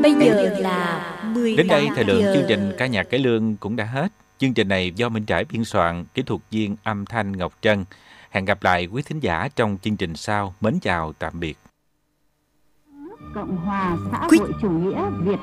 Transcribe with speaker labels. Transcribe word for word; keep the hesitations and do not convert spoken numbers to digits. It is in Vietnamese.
Speaker 1: Bây giờ là mười
Speaker 2: Đến đây
Speaker 1: tám
Speaker 2: thời lượng
Speaker 1: giờ.
Speaker 2: chương trình Ca nhạc cải lương cũng đã hết. Chương trình này do Minh Trải biên soạn, kỹ thuật viên âm thanh Ngọc Trân. Hẹn gặp lại quý thính giả trong chương trình sau. Mến chào tạm biệt.
Speaker 3: Cộng hòa xã
Speaker 1: Quý-
Speaker 3: hội chủ nghĩa Việt